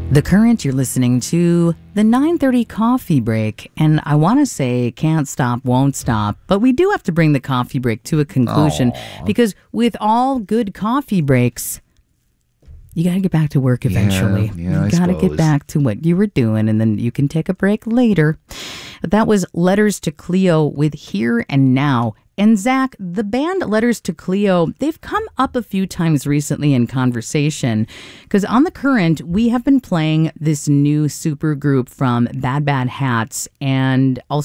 The Current, you're listening to the 9:30 coffee break, and I want to say can't stop, won't stop, but we do have to bring the coffee break to a conclusion because with all good coffee breaks, you got to get back to work eventually. Yeah, you got to get back to what you were doing, and then you can take a break later. But that was Letters to Cleo with Here and Now. And Zach, the band Letters to Cleo, they've come up a few times recently in conversation because on The Current, we have been playing this new super group from Bad Bad Hats and also